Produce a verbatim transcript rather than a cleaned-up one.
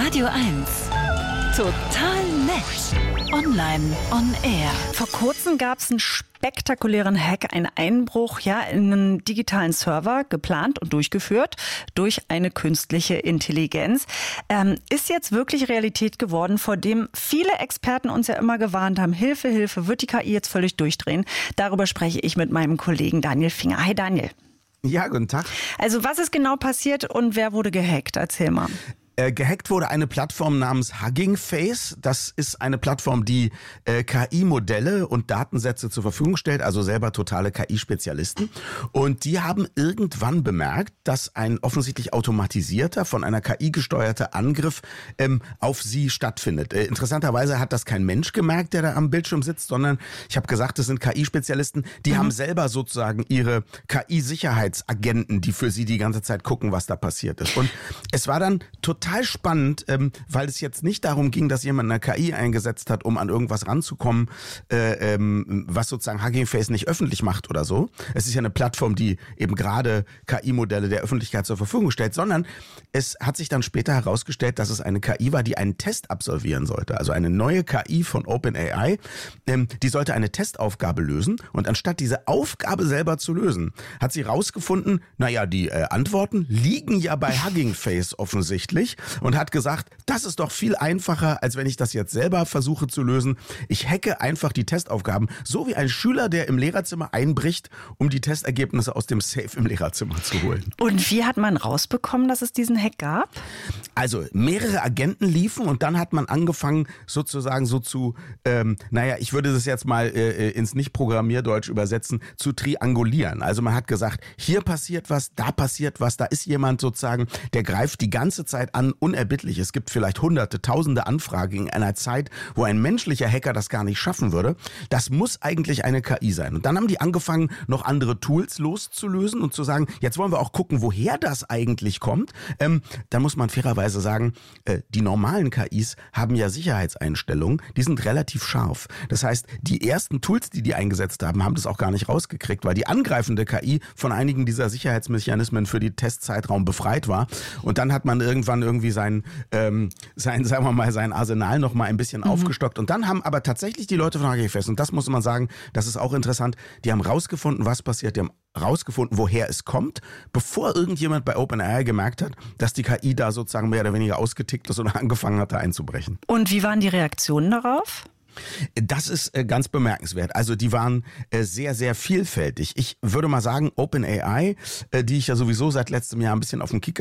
Radio eins. Total nett. Online on Air. Vor kurzem gab es einen spektakulären Hack, einen Einbruch ja, in einen digitalen Server, geplant und durchgeführt durch eine künstliche Intelligenz. Ähm, ist jetzt wirklich Realität geworden, vor dem viele Experten uns ja immer gewarnt haben. Hilfe, Hilfe, wird die K I jetzt völlig durchdrehen? Darüber spreche ich mit meinem Kollegen Daniel Finger. Hi Daniel. Ja, guten Tag. Also was ist genau passiert und wer wurde gehackt? Erzähl mal. Äh, gehackt wurde eine Plattform namens Hugging Face. Das ist eine Plattform, die äh, K I-Modelle und Datensätze zur Verfügung stellt, also selber totale K I-Spezialisten. Und die haben irgendwann bemerkt, dass ein offensichtlich automatisierter, von einer K I gesteuerter Angriff ähm, auf sie stattfindet. Äh, interessanterweise hat das kein Mensch gemerkt, der da am Bildschirm sitzt, sondern ich habe gesagt, das sind K I-Spezialisten, die mhm. haben selber sozusagen ihre K I-Sicherheitsagenten, die für sie die ganze Zeit gucken, was da passiert ist. Und es war dann total Total spannend, ähm, weil es jetzt nicht darum ging, dass jemand eine K I eingesetzt hat, um an irgendwas ranzukommen, äh, ähm, was sozusagen Hugging Face nicht öffentlich macht oder so. Es ist ja eine Plattform, die eben gerade K I-Modelle der Öffentlichkeit zur Verfügung stellt, sondern es hat sich dann später herausgestellt, dass es eine K I war, die einen Test absolvieren sollte. Also eine neue K I von OpenAI, ähm, die sollte eine Testaufgabe lösen und anstatt diese Aufgabe selber zu lösen, hat sie rausgefunden, naja, die äh, Antworten liegen ja bei Hugging Face offensichtlich. Und hat gesagt, das ist doch viel einfacher, als wenn ich das jetzt selber versuche zu lösen. Ich hacke einfach die Testaufgaben, so wie ein Schüler, der im Lehrerzimmer einbricht, um die Testergebnisse aus dem Safe im Lehrerzimmer zu holen. Und wie hat man rausbekommen, dass es diesen Hack gab? Also mehrere Agenten liefen und dann hat man angefangen sozusagen so zu, ähm, naja, ich würde das jetzt mal äh, ins Nicht-Programmierdeutsch übersetzen, zu triangulieren. Also man hat gesagt, hier passiert was, da passiert was, da ist jemand sozusagen, der greift die ganze Zeit an, unerbittlich. Es gibt vielleicht hunderte, tausende Anfragen in einer Zeit, wo ein menschlicher Hacker das gar nicht schaffen würde. Das muss eigentlich eine K I sein. Und dann haben die angefangen, noch andere Tools loszulösen und zu sagen, jetzt wollen wir auch gucken, woher das eigentlich kommt. Ähm, da muss man fairerweise sagen, äh, die normalen K Is haben ja Sicherheitseinstellungen, die sind relativ scharf. Das heißt, die ersten Tools, die die eingesetzt haben, haben das auch gar nicht rausgekriegt, weil die angreifende K I von einigen dieser Sicherheitsmechanismen für die Testzeitraum befreit war. Und dann hat man irgendwann irgendwie sein, ähm, sein, sagen wir mal, sein Arsenal noch mal ein bisschen mhm. aufgestockt. Und dann haben aber tatsächlich die Leute von Hugging Face, und das muss man sagen, das ist auch interessant, die haben rausgefunden, was passiert, die haben rausgefunden, woher es kommt, bevor irgendjemand bei OpenAI gemerkt hat, dass die K I da sozusagen mehr oder weniger ausgetickt ist und angefangen hat, da einzubrechen. Und wie waren die Reaktionen darauf? Das ist äh, ganz bemerkenswert. Also die waren äh, sehr, sehr vielfältig. Ich würde mal sagen, OpenAI, äh, die ich ja sowieso seit letztem Jahr ein bisschen auf dem Kicker